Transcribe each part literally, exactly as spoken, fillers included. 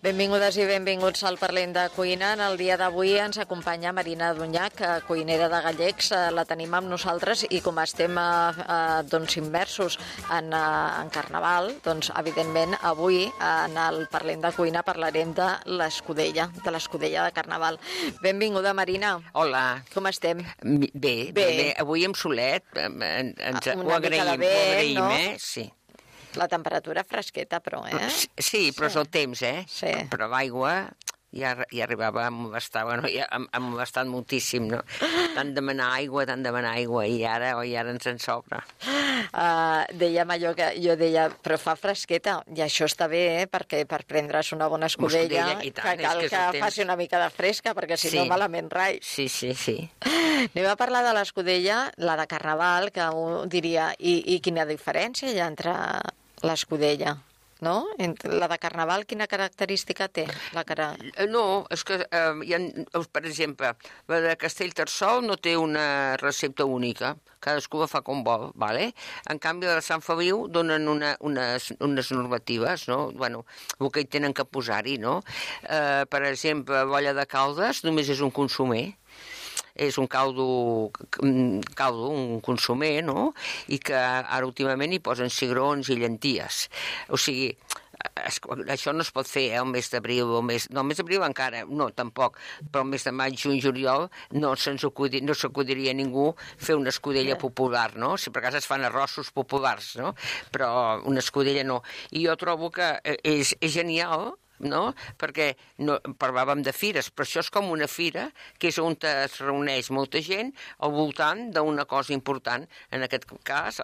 Benvingudes i benvinguts al Parlem de Cuina. En el dia d'avui ens acompanya Marina Dunyac, cuinera de Gallecs. La tenim amb nosaltres i com estem eh, doncs, immersos en, eh, en Carnaval, doncs evidentment avui en el Parlem de Cuina parlarem de l'escudella, de l'escudella de Carnaval. Benvinguda, Marina. Hola. Com estem? Bé, bé. bé. bé. Avui amb solet, ens, ens, ho agraïm, bé, ho agraïm, no? eh? Sí. La temperatura fresqueta, però, eh? Sí, però sí. És el temps, eh? Sí. Però l'aigua ja, ja arribava a molestar, bueno, ja ha molestat moltíssim, no? Tant demanar aigua, tant demanar aigua, i ara, oi, ara ens en sobra. Uh, dèiem allò que jo deia, però fa fresqueta, i això està bé, eh? Perquè per prendre's una bona escudella, escudella tant, que cal que, que temps... faci una mica de fresca, perquè si sí. no malament rai. Sí, sí, sí. Anem a parlar de l'escudella, la de Carnaval, que un diria, i, i quina diferència hi ha entre l'escudella, no? La de Carnaval, quina característica té? La cara... No, és que, eh, hi ha, per exemple, la de Castellterçol no té una recepta única, cadascú la fa com vol, vale? En canvi, la de Sant Feliu donen una, unes, unes normatives, no? Bueno, el que hi tenen que posar-hi, no? Eh, per exemple, l'olla de Caldes només és un consomer, és un caldo, caldo, un consomer, no? I que ara últimament hi posen cigrons i llenties. O sigui, es, això no es pot fer, eh, el mes d'abril, el mes... No, el mes d'abril encara, no, tampoc, però el mes de maig, juny, juliol, no se'ns acudi, no s'acudiria a ningú fer una escudella popular, no? Si per cas es fan arrossos populars, no? Però una escudella no. I jo trobo que és, és genial, no? Perquè no, parlàvem de fires, però això és com una fira que és on es reuneix molta gent al voltant d'una cosa important, en aquest cas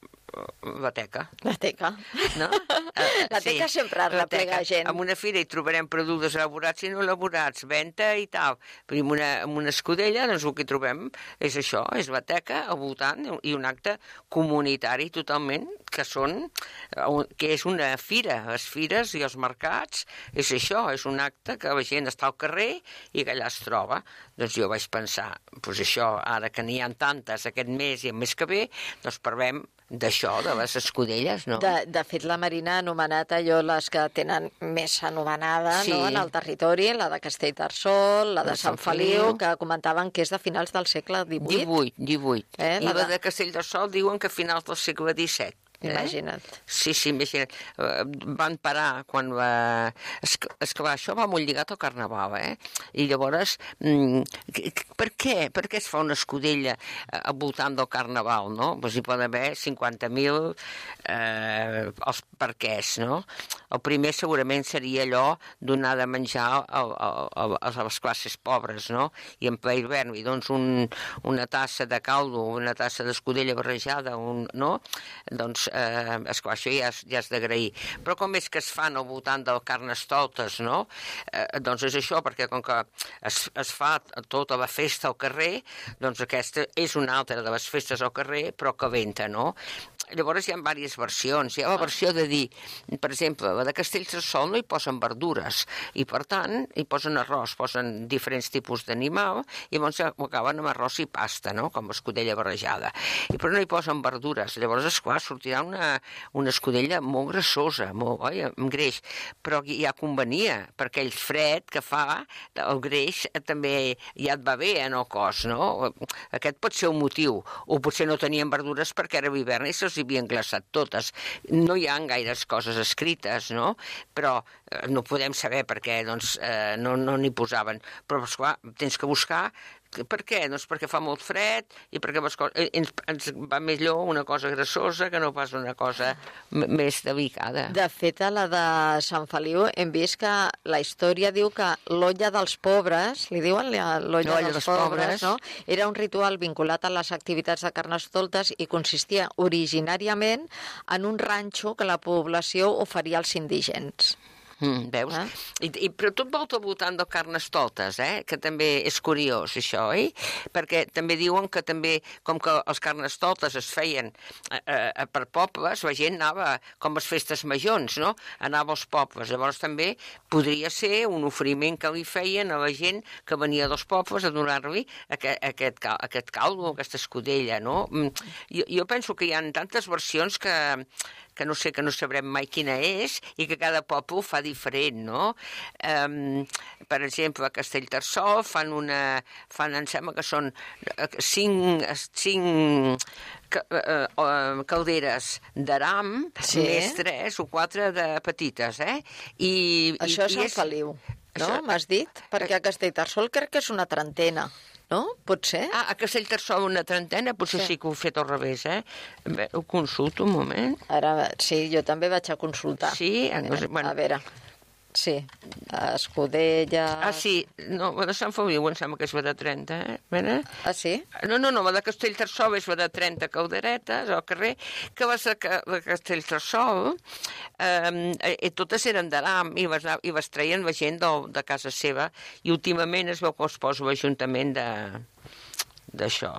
la teca. La teca. No? La teca sí, sempre replega gent. En una fira hi trobarem productes elaborats i no elaborats, venda i tal. Però en una, en una escudella, doncs el que trobem és això, és la teca al voltant i un acte comunitari totalment, que són, que és una fira. Les fires i els mercats és això, és un acte que la gent està al carrer i que allà es troba. Doncs jo vaig pensar, doncs això, ara que n'hi ha tantes aquest mes i el mes que ve, doncs parlem d'això, de les escudelles, no? De, de fet, la Marina ha anomenat allò les que tenen més anomenada, sí, no?, en el territori, la de Castellterçol, la de, de Sant Feliu, que comentaven que és de finals del segle divuit. divuit, divuit. Eh, I la de, de Castellterçol diuen que a finals del segle disset. Imagina't. Eh? Sí, sí, imagina't. Uh, van parar quan va... És que, és que va, això va molt lligat al Carnaval, eh? I llavors, mm, per què? Per què es fa una escudella al voltant del Carnaval, no? Doncs hi pot haver cinquanta mil eh, els perquès, no? El primer segurament seria allò donar de menjar a, a, a, a les classes pobres, no? I en ple hivern, i doncs un, una tassa de caldo, una tassa d'escudella barrejada, un, no? Doncs Eh, esclar, això ja és, ja és d'agrair. Però com és que es fan al voltant del Carnestoltes, no? Eh, doncs és això, perquè com que es, es fa tota la festa al carrer, doncs aquesta és una altra de les festes al carrer, però calenta, no? Llavors hi ha diverses versions. Hi ha la versió de dir, per exemple, la de Castellterçol no hi posen verdures, i per tant hi posen arròs, posen diferents tipus d'animal, i llavors ho acaben amb arròs i pasta, no?, com escudella barrejada. I però no hi posen verdures. Llavors, esclar, sortirà una, una escudella molt grassosa, molt, oi, amb greix, però ja convenia, perquè el fred que fa, el greix també ja et va bé en el cos, no? Aquest pot ser un motiu, o potser no tenien verdures perquè era l'hivern i se'ls havien glaçat totes. No hi ha gaires coses escrites, no? Però eh, no podem saber perquè doncs, eh, no no n'hi posaven. Però, esclar, tens que buscar. Per què? Doncs perquè fa molt fred i perquè les coses, ens, ens va millor una cosa grassosa que no pas una cosa m- més delicada. De fet, a la de Sant Feliu hem vist que la història diu que l'olla dels pobres, li diuen l'olla dels, dels pobres, pobres, no? Era un ritual vinculat a les activitats de Carnestoltes i consistia originàriament en un ranxo que la població oferia als indigents. Mm, veus? Ah. I, i, però tot volta al voltant del Carnestoltes, eh? Que també és curiós, això, oi? Perquè també diuen que també, com que els Carnestoltes es feien eh, eh, per pobles, la gent anava com les festes majors, no? Anava als pobles. Llavors també podria ser un oferiment que li feien a la gent que venia dels pobles a donar-li aquest, aquest, aquest caldo, aquesta escudella, no? Jo, jo penso que hi ha tantes versions que que no sé, que no sabrem mai quina és, i que cada poble ho fa diferent, no? Um, per exemple, a Castellterçol fan una... fan, em sembla que són cinc... cinc calderes d'aram, sí. Més tres o quatre de petites, eh? I, Això és Sant és... Feliu, no? Això... M'has dit? Perquè a Castellterçol crec que és una trentena, no? Pot ser? Ah, a Castellterçol una trentena, potser sí. Sí que ho he fet al revés, eh? Bé, ho consulto un moment. Ara, sí, jo també vaig a consultar. Sí? A, eh, bueno. a veure... Sí, a Escudella... Ah, sí, no, la de Sant Feliu em sembla que és la de trenta, eh? Mira? Ah, sí? No, no, no, la de Castellterçol és la de trenta calderetes al carrer, que les de, de Castellterçol eh, eh, totes eren d'aram i les, i les treien la gent de, de casa seva, i últimament es veu que es posa l'Ajuntament d'això.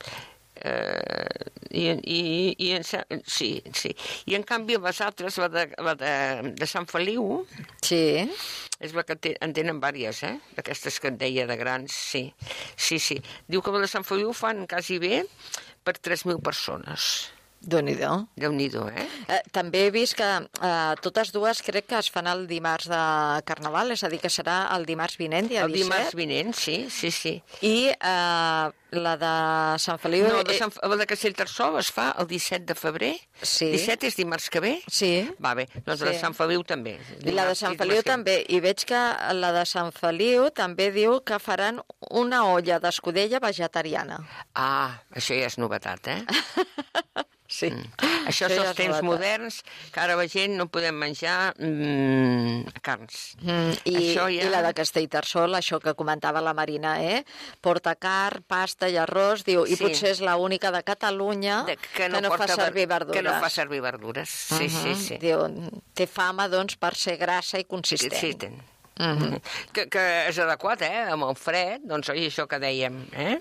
Uh, i, i, i en, sí, sí. I en canvi les altres, la de, la de, de Sant Feliu, sí. És la que te, en tenen vàries, eh? D'aquestes que et deia de grans, sí. Sí, sí. Diu que la de Sant Feliu fan quasi bé per tres mil persones. Déu-n'hi-do. Déu-n'hi-do, eh? eh? També he vist que eh, totes dues crec que es fan el dimarts de Carnaval, és a dir, que serà el dimarts vinent, dia el disset. El dimarts vinent, sí, sí, sí. I eh, la de Sant Feliu... No, de Sant, la de Castellterçol es fa el disset de febrer. Sí. disset és dimarts que ve? Sí. Va bé, la de sí. Sant Feliu també. I la de Sant Feliu també. I veig que la de Sant Feliu també diu que faran una olla d'escudella vegetariana. Ah, això ja és novetat, eh? Sí. Mm. Això són els temps moderns, que ara la gent no podem menjar mm, carns. Mm, i, ja... I la de Castellterçol, això que comentava la Marina, eh? Porta carn, pasta i arròs, diu, sí. I potser és l'única de Catalunya de, que no, que no fa servir verdures. Que no fa servir verdures, sí, uh -huh. sí, sí. Diu, té fama, doncs, per ser grassa i consistent. Consistent. Uh -huh. que, que és adequat, eh? Amb el fred, doncs, oi, això que dèiem, eh?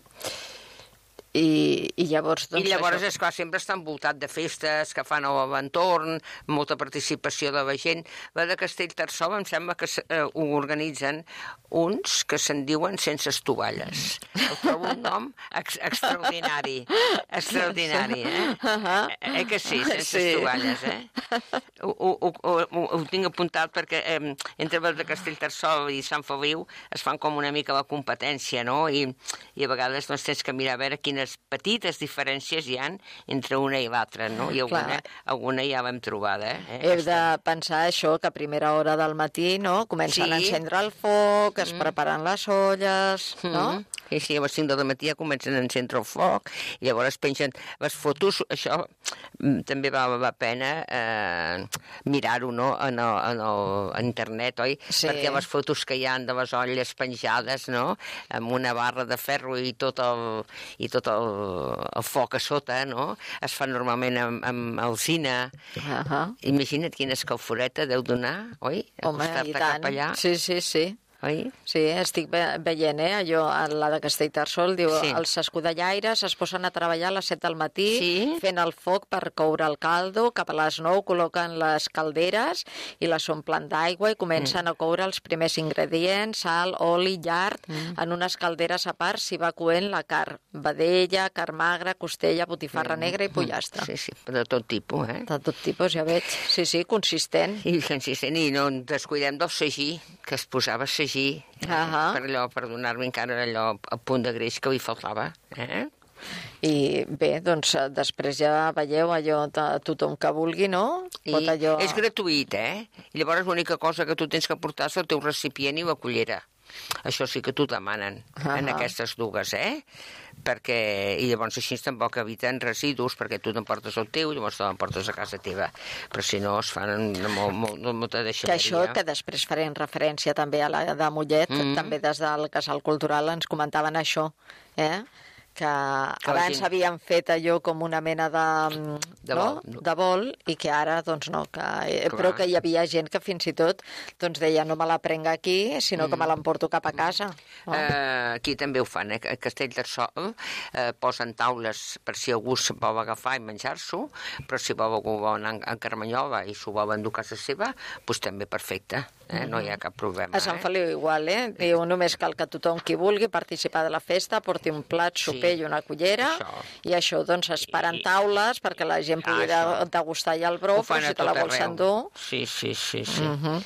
I, i llavors, doncs, I llavors, això... esclar, sempre està envoltat de festes que fan a l'entorn, molta participació de la gent. La de Castellterçol em sembla que eh, ho organitzen uns que se'n diuen sense estovalles. El trobo un nom ex extraordinari. Extraordinari, eh? Uh -huh. eh? Eh que sí, sense sí. estovalles, eh? Ho, ho, ho, ho, ho tinc apuntat perquè eh, entre la de Castellterçol i Sant Feliu es fan com una mica la competència, no? I, i a vegades doncs, tens que mirar a veure quines petites diferències hi ha entre una i l'altra, no? I alguna, alguna ja l'hem trobada, eh? Heu de pensar això, que a primera hora del matí, no?, comencen sí. a encendre el foc, es mm. preparen les olles, mm. no? I sí, a les cinc del matí ja comencen a encendre el foc, i llavors pengen les fotos, això també val la pena eh, mirar-ho, no?, en, el, en, el, en internet, oi? Sí. Perquè les fotos que hi ha de les olles penjades, no?, amb una barra de ferro i tot el, i tot el, el foc a sota, no?, es fa normalment amb, amb alzina. Uh -huh. Imagina't quina escalforeta deu donar, oi? Home, i tant. Cap allà. Sí, sí, sí. Oi? Sí, estic veient, eh, allò, a la de Castellterçol, diu, sí. Els escudellaires es posen a treballar a les set del matí, sí. fent el foc per coure el caldo, cap a les nou col·loquen les calderes i les omplen d'aigua i comencen mm. a coure els primers ingredients, sal, oli, llard, mm. en unes calderes a part s'hi va coent la carn, vedella, carn magra, costella, botifarra mm. negra i pollastre. Sí, sí, de tot tipus, eh? De tot tipus, ja veig. Sí, sí, consistent. I consistent, i no ens descuidem del sagí, que es posava sagí Uh -huh. per allò, per donar-me encara allò a punt de greix que li faltava, eh? I bé, doncs després ja veieu allò de tothom que vulgui, no? Pot I allò... És gratuït, eh? I llavors l'única cosa que tu tens que portar és el teu recipient i la cullera. Això sí que t'ho demanen uh -huh. en aquestes dues, eh? Perquè, i llavors així tampoc eviten residus, perquè tu t'emportes el teu i llavors t'emportes a casa teva, però si no es fan molt, molt, molta deixaderia. Que això, que després farem referència també a la de Mollet, mm -hmm. també des del Casal Cultural ens comentaven això, eh? que abans havien fet allò com una mena de, de, no? vol. de vol i que ara, doncs no, que, però que hi havia gent que fins i tot doncs deia no me la prenc aquí, sinó mm. que me l'emporto cap a casa. No? Uh, aquí també ho fan, eh? A Castellterçol uh, posen taules per si algú se vol agafar i menjar-s'ho, però si vol algú vol anar a Carmanyola i s'ho vol endur a casa seva, doncs també perfecte. eh? No hi ha cap problema. A Sant Feliu igual, eh? Diu, només cal que tothom qui vulgui participar de la festa porti un plat, soper i una cullera, i això, doncs, es paren taules perquè la gent pugui degustar ja el brou, però si te la vols endur... Sí, sí, sí, sí.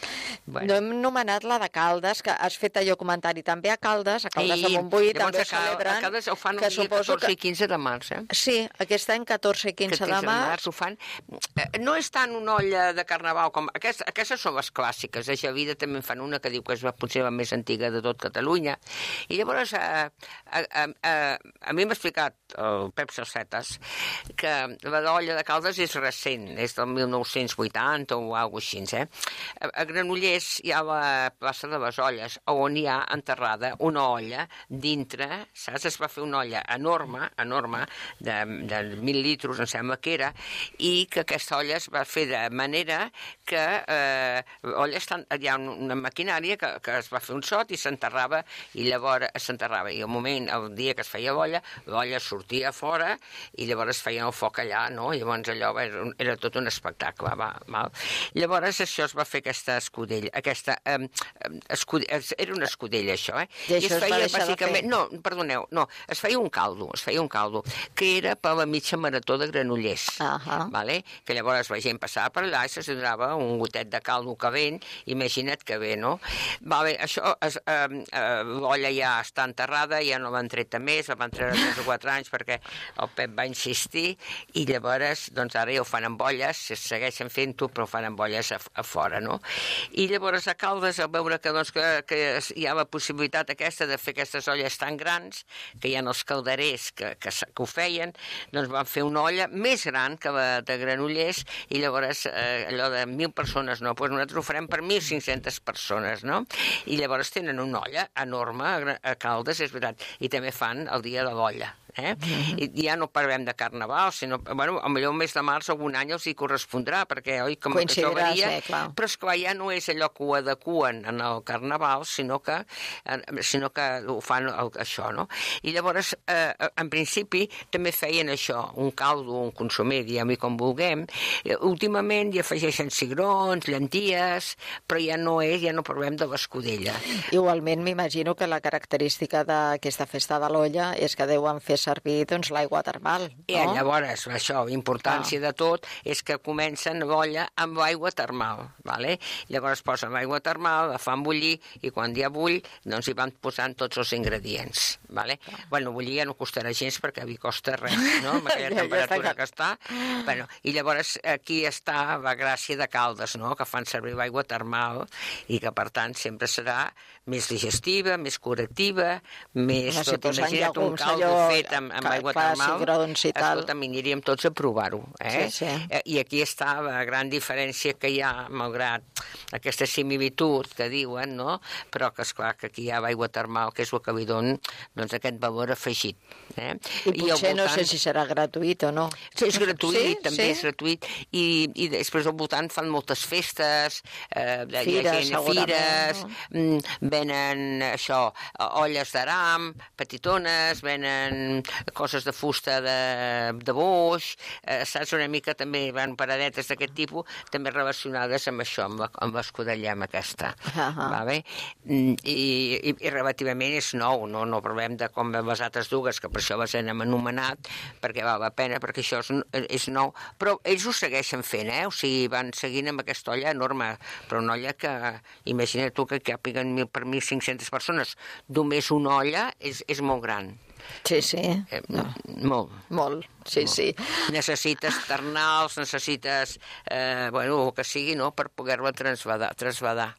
No hem nomenat la de Caldes, que has fet allò comentari també a Caldes, a Caldes de Montbui, també ho celebren. A Caldes ho fan el dia catorze i quinze de març, eh? Sí, aquest any catorze i quinze de març. Ho fan. No és tant una olla de carnaval com... Aquestes són les clàssiques. A Javida també en fan una que diu que és potser la més antiga de tot Catalunya. I llavors a, a, a, a, a mi m'ha explicat el Pep Salsetes que la olla de Caldes és recent, és del mil nou-cents vuitanta o alguna cosa així, eh? A, a Granollers hi ha la plaça de les Olles, on hi ha enterrada una olla dintre, saps? Es va fer una olla enorme, enorme, de, de mil litros, em sembla que era, i que aquesta olla es va fer de manera que eh, olla estan, hi ha una maquinària que, que es va fer un sot i s'enterrava, i llavors s'enterrava, i al moment, el dia que es feia l'olla, l'olla sortia fora i llavors es feia el foc allà, no? I llavors allò era, era tot un espectacle, va, mal. Llavors això es va fer aquesta escudella, aquesta, eh, escudella, era una escudella això, eh? I, I això es feia, bàsicament, no, perdoneu, no, es feia un caldo, es feia un caldo, que era per la mitja marató de Granollers, uh -huh. vale? Que llavors la gent passava per allà i se donava un gotet de caldo calent, imagina't que bé, no? Vale, això, es, eh, eh, l'olla ja està enterrada, ja no l'han tret més, la van treure tres o quatre anys perquè el Pep va insistir, i llavors, doncs ara ja ho fan amb olles, segueixen fent-ho, però ho fan amb olles a, a fora, no? I llavors a Caldes, a veure que, doncs, que, que hi ha la possibilitat aquesta de fer aquestes olles tan grans, que hi ha els calderers que, que, que ho feien, doncs van fer una olla més gran que la de Granollers, i llavors eh, allò de mil persones, no, doncs nosaltres ho farem per mil cinc-centes persones, no? I llavors tenen una olla enorme a, a Caldes, és veritat, i també fan el dia de l'olla. Eh? Mm-hmm. I ja no parlem de carnaval, sinó, bueno, potser el mes de març algun any els hi correspondrà, perquè, oi, com això varia, sí, però esclar, ja no és allò que ho adequen en el carnaval, sinó que, sinó que ho fan el, això, no? I llavors, eh, en principi, també feien això, un caldo, un consomé, diguem-hi com vulguem. Últimament hi afegeixen cigrons, llenties, però ja no és, ja no parlem de l'escudella. Igualment, m'imagino que la característica d'aquesta festa de l'olla és que deuen fer servir, doncs, l'aigua termal, no? I llavors, això, la importància ah. de tot és que comencen l'olla amb l'aigua termal, vale? Llavors posen l'aigua termal, la fan bullir, i quan ja bull, doncs hi van posant tots els ingredients, vale? Ah. Bueno, bullir ja no costarà gens perquè li costa res, no? Amb aquella temperatura que està. Bueno, i llavors aquí està la gràcia de Caldes, no? Que fan servir l'aigua termal i que, per tant, sempre serà més digestiva, més curativa, més... No, si tot, imagina't un caldo fet amb, amb aigua termal, escolta, aniríem tots a provar-ho, eh? Sí, sí. I aquí està la gran diferència que hi ha, malgrat aquesta similitud que diuen, no? Però que, esclar, que aquí hi ha l'aigua termal, que és el que li dona, doncs, aquest valor afegit. Eh? I potser I voltant... no sé si serà gratuït o no. Sí, és gratuït, sí, també sí. és gratuït, i, i després al voltant fan moltes festes, eh, fires, gent, fires, no? Venen això, olles d'aram, petitones, venen coses de fusta de, de boix, eh, saps, una mica també van paradetes d'aquest tipus, també relacionades amb això, amb, la, amb l'escudellem aquesta. Uh -huh. Va bé? I, i, I relativament és nou, no, no parlem de com les altres dues, que per això les hem anomenat, perquè val la pena, perquè això és, és nou, però ells ho segueixen fent, eh? O sigui, van seguint amb aquesta olla enorme, però una olla que, imagina't tu que càpiguen mil per mil cinc-centes persones, només una olla és, és molt gran. Sí, sí. Eh, no. Molt. Molt, sí, molt. Sí. Necessites ternals, necessites, eh, bueno, el que sigui, no?, per poder-la trasbadar, trasbadar.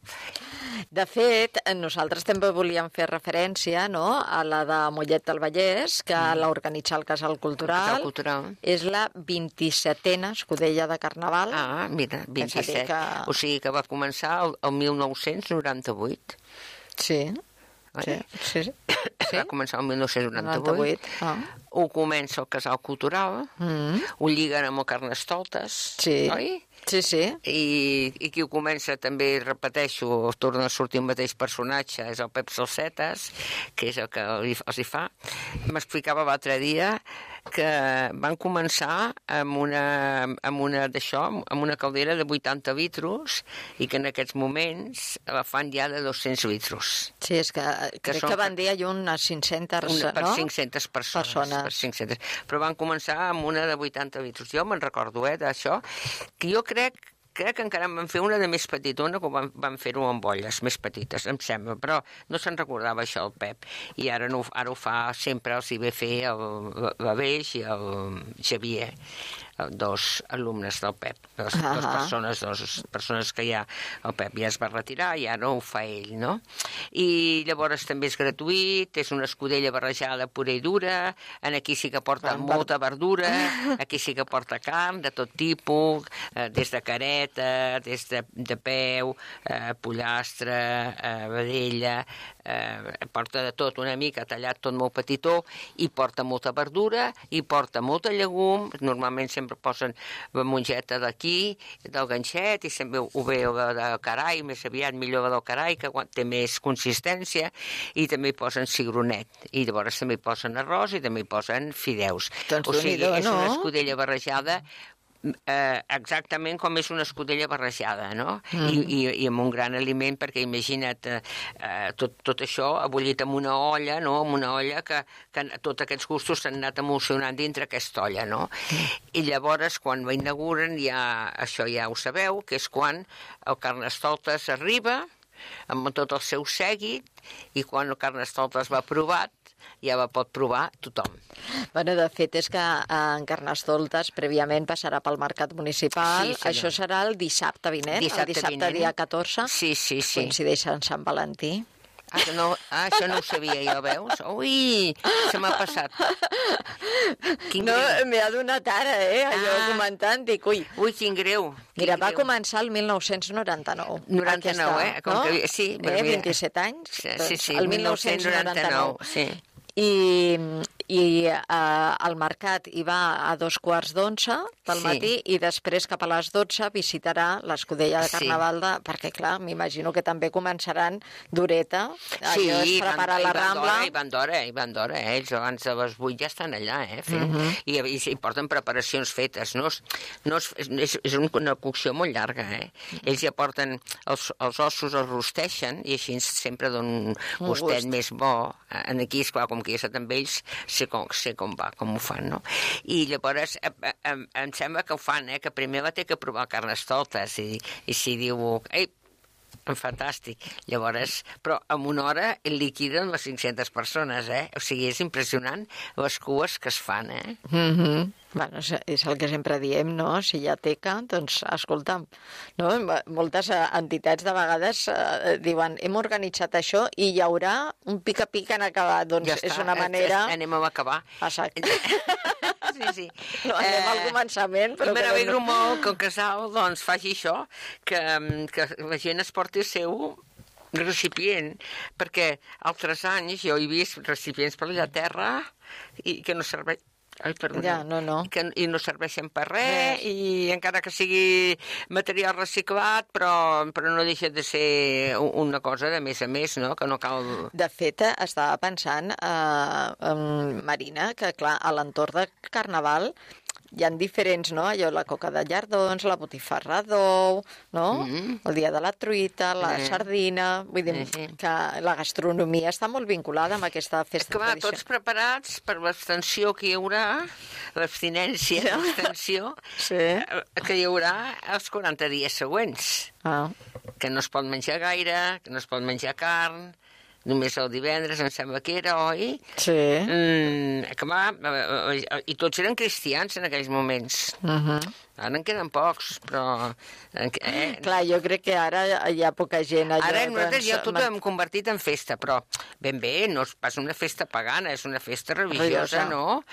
De fet, nosaltres també volíem fer referència, no?, a la de Mollet del Vallès, que mm. l'organitza el Casal Cultural. Casal Cultural. És la vint-i-setena escudella de Carnaval. Ah, mira, vint-i-set. Que... O sigui que va començar el, el mil nou-cents noranta-vuit. Sí. Sí, sí, sí. Va començar el mil nou-cents noranta-vuit. Ah. Ho comença el Casal Cultural, mm. ho lliguen amb el Carnestoltes, sí. oi? Sí, sí. I, i qui ho comença també, repeteixo, torna a sortir el mateix personatge, és el Pep Salsetes, que és el que els hi fa. M'explicava l'altre dia que van començar amb una, amb una d'això, amb una caldera de vuitanta litros i que en aquests moments la fan ja de dos-cents litros. Sí, és que, que crec que van dir unes cinc-centes, una, per no? cinc-centes persones. persones. Per cinc-centes. Però van començar amb una de vuitanta litros. Jo me'n recordo, eh, d'això, que jo crec Crec que encara en van fer una de més petitona, com van, van fer-ho amb olles més petites, em sembla, però no se'n recordava això el Pep. I ara, no, ara ho fa sempre, els hi ve fer el l'Aleix i el Xavier, dos alumnes del Pep, dos, uh-huh. dos persones, dos persones que ja el Pep ja es va retirar i ara ho fa ell, no? I llavors també és gratuït, és una escudella barrejada pura i dura, en aquí sí que porta Van molta verdura, aquí sí que porta carn de tot tipus, eh, des de careta, des de, de peu, eh, pollastre, eh, vedella, eh, porta de tot una mica, tallat tot molt petitó, i porta molta verdura, i porta molta llegum, normalment sempre posen la mongeta d'aquí, del ganxet, i sempre ho veu de carai, més aviat millor del carai, que té més consistència, i també hi posen cigronet, i llavors també hi posen arròs i també hi posen fideus. Doncs o sigui, és no? una escudella barrejada Eh, exactament com és una escudella barrejada, no? Mm. I, i, i amb un gran aliment, perquè imagina't eh, tot, tot això abollit en una olla, no? En una olla que, que tots aquests gustos s'han anat emulsionant dintre aquesta olla, no? Mm. I llavors, quan ho inauguren, ja, això ja ho sabeu, que és quan el Carnestoltes arriba amb tot el seu sèguit, i quan el Carnestoltes va provat, ja la pot provar tothom. Bueno, de fet, és que en Carnestoltes prèviament passarà pel mercat municipal. Sí, això serà el dissabte vinent, dissabte el dissabte vinent. Dia catorze. Sí, sí, sí. Coincideix amb Sant Valentí. Ah, no, ah, això no ho sabia jo, veus? Ui, se m'ha passat. Quin no, m'he adonat ara, eh, allò ah. comentant, dic, ui. Ui, quin greu. Quin Mira, greu. va començar el mil nou-cents noranta-nou. noranta-nou, aquesta, eh? Com no? que, sí, eh, vint-i-set anys. Sí, sí, sí, el mil nou-cents noranta-nou, sí. I, i eh, el mercat hi va a dos quarts d'onze del sí. matí i després cap a les dotze visitarà l'Escudella de Carnaval de, sí. perquè clar, m'imagino que també començaran d'horeta, sí, allò es prepara van, la Rambla. I van d'hora, i van d'hora, eh? Ells abans de les vuit ja estan allà, eh? Fent, uh -huh. i, i, i porten preparacions fetes, no? no és, és, és una cocció molt llarga, eh? Ells ja porten els, els ossos, els rosteixen i així sempre donen un gustet gust. més bo. En aquí, esclar, com que ja estat amb ells, sé com, sé com va, com ho fan, no? I llavors em, em sembla que ho fan, eh? Que primer la té que provar Carnestoltes i, i si diu, ei, fantàstic. Llavors, però en una hora liquiden les cinc-centes persones, eh? O sigui, és impressionant les cues que es fan, eh? Mhm. Bueno, és el que sempre diem, no? Si hi ha teca, doncs, escolta'm, no? Moltes entitats de vegades eh, diuen, hem organitzat això i hi haurà un pica-pica en acabar. Doncs ja és una manera... Anem a acabar. Exacte. Sí, sí. No, anem eh, al començament, però... I me n'alegro no... molt que el casal doncs, faci això, que, que la gent es porti el seu recipient, perquè altres anys jo he vist recipients per la terra i que no serveix. Ai, perdó. Ja, no, no. I, que, I no serveixen per res, res, i encara que sigui material reciclat, però, però no deixa de ser una cosa de més a més, no? Que no cal... De fet, estava pensant, eh, Marina, que clar, a l'entorn de Carnaval hi ha diferents, no? Allò, la coca de llardons, la botifarra d'ou, no? Mm-hmm. El dia de la truita, la mm-hmm. sardina... Vull dir mm-hmm. que la gastronomia està molt vinculada amb aquesta festa tradicional. tradicional. Tots preparats per l'abstenció que hi haurà, l'abstinència, l'abstenció, sí. que hi haurà els quaranta dies següents. Ah. Que no es pot menjar gaire, que no es pot menjar carn... Només el divendres, em sembla que era, oi? Sí. Mm, que va, i tots eren cristians en aquells moments. Uh-huh. Ara en queden pocs, però... Eh? Clar, jo crec que ara hi ha poca gent allà. Ara nosaltres ja tot ho hem convertit en festa, però ben bé, no és pas una festa pagana, és una festa religiosa, no?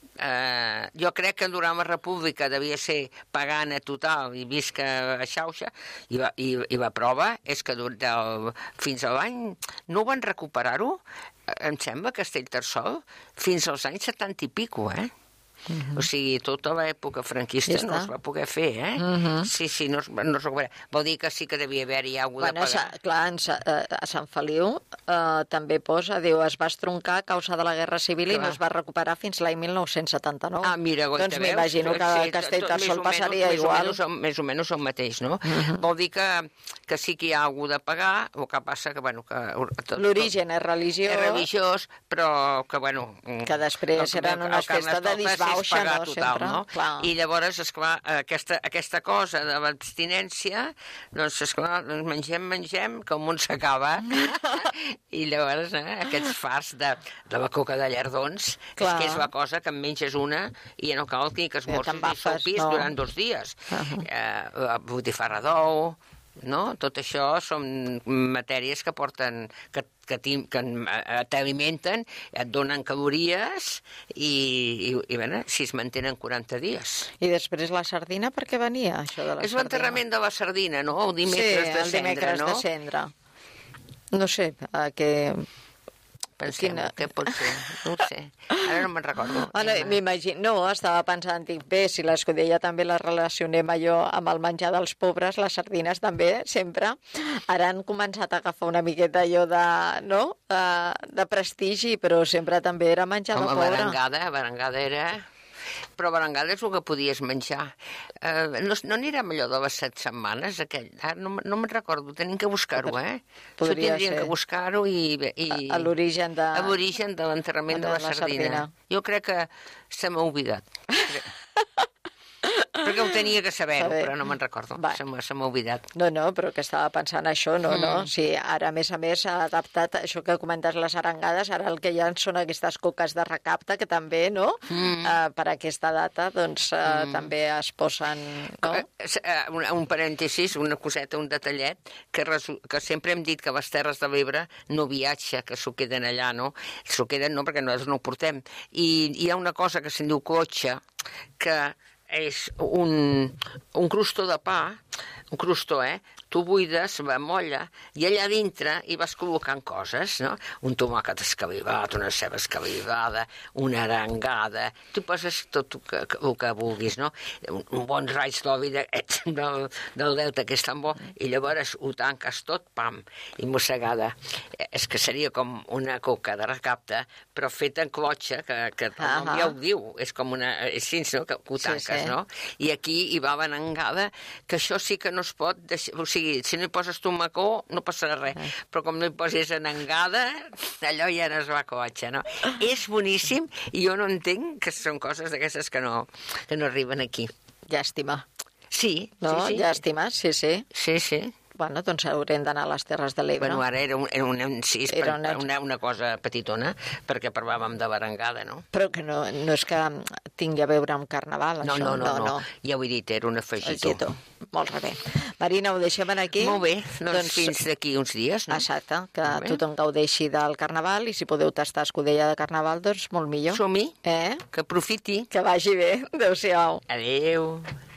Uh, jo crec que durant la República devia ser pagana total i visca a xauxa, i la, i, i la prova és que del, fins a l'any no van recuperar-ho, em sembla, Castellterçol, fins als anys setanta i pico, eh? O sigui, tota l'època franquista Ja no està. es va poder fer, eh? Mhm. Sí, sí, no es, no es va poder. Vol dir que sí que devia haver-hi alguna Bueno, de pagar. sa, clar, en, sa- eh, a Sant Feliu eh, també posa, diu, es va estroncar a causa de la Guerra Civil i Clar. no es va recuperar fins l'any mil nou-cents setanta-nou. Ah, mira, goita, Doncs veus? m'imagino que a Sí, Castellterçol tot més o passaria menys, igual. Més o, menys, més o menys el mateix, no? Vol dir que, que sí que hi ha algú de pagar, el que passa que, bueno, que... tot- L'origen és religió, és religiós, però que, bueno... que després el- eren el unes festes de Carnestoltes és disbauxa, pagar no? total, Sempre, no? clar. I llavors, esclar, aquesta, aquesta cosa de l'abstinència, doncs, esclar, doncs mengem, mengem, com un s'acaba. I llavors, eh, aquests fars de, de la coca de llardons, Clar. és que és la cosa que en menges una i ja no cal ni que Ja esmorzis al t'embafes, pis no. durant dos dies. Uh-huh. eh, la botifarra d'ou, no? Tot això són matèries que porten, que, que, t'im- que eh, t'alimenten, et donen calories i, i, i bueno, si es mantenen quaranta dies. I després la sardina, per què venia, això de la És sardina? l'enterrament de la sardina, no? El dimecres sí, de el cendre, dimecres no? de cendre. No sé, eh, que... Pensem, Quina- què pot ser? No ho sé. Ara no me'n recordo. Bueno, m'imagino, no, estava pensant, dic, bé, si l'escudella també la relacionem allò amb el menjar dels pobres, les sardines també, sempre, ara han començat a agafar una miqueta allò de, no?, de, de prestigi, però sempre també era menjar Com de a pobre. barangada, barangada era... Però barangada és el que podies menjar. Eh, no, no anirem allò de les set setmanes, aquell? Ara no, me- no me'n recordo, tenim que buscar-ho, eh? Això Podria tindríem ser. que buscar-ho i... i... A, a l'origen de... A l'origen de l'enterrament de, de la, la sardina. sardina. Jo crec que se m'ha oblidat. Perquè ho tenia que saber-ho, Està bé. però no me'n recordo. Va. Se m'ha se m'ha oblidat. No, no, però que estava pensant això, no, Mm. no. Sí, ara, a més a més, s'ha adaptat això que comentes les arengades, ara el que hi ha són aquestes coques de recapte, que també, no?, Mm. eh, per aquesta data, doncs, eh, també es posen, no? Eh, eh, Un, un parèntesis, una coseta, un detallet, que, resu- que sempre hem dit que les Terres de l'Ebre no viatja, que s'ho queden allà, no? S'ho queden no, perquè nosaltres no ho portem. I hi ha una cosa que se'n diu clotxa, que és un, un crostó de pa, un crostó, eh? Tu buides la molla i allà dintre hi vas col·locant coses, no? Un tomàquet escabivat, una ceba escabivada, una arengada... Tu poses tot el que, el que vulguis, no? Un, un bon raig d'oli de, del, del delta, que és tan bo, i llavors ho tanques tot, pam, i mossegada. Eh, És que seria com una coca de recapte, però feta en clotxa, que, que el nom Ahà. ja ho diu, és com una... És així, no?, que, que ho Sí, tanques, sí. no? I aquí hi va venengada, que això sí que no es pot deixar... O sigui, si no hi poses tomacó, no passarà res. Ah. Però com no hi posis anengada, allò ja no es va cotxe, no? És boníssim i jo no entenc que són coses d'aquestes que no, que no arriben aquí. Llàstima, Sí, no? sí, sí. Llàstima, sí, sí. Sí, sí. Bueno, doncs haurem d'anar a les Terres de l'Ebre. Bueno, ara era, un, era una, sí, és Era per, una- una, una cosa petitona, perquè parlàvem de barangada, no? Però que no, no és que tingui a veure amb carnaval, No, això. no, no, no, ja ho he dit, era un afegitó. Afegitó. Molt bé. Marina, ho deixem aquí? Molt bé, doncs, doncs fins d'aquí uns dies, no? Exacte, que Molt bé. tothom gaudeixi del carnaval i si podeu tastar escudella de carnaval, doncs molt millor. Som-hi, Eh? que aprofiti. Que vagi bé. Adéu-siau. Adéu.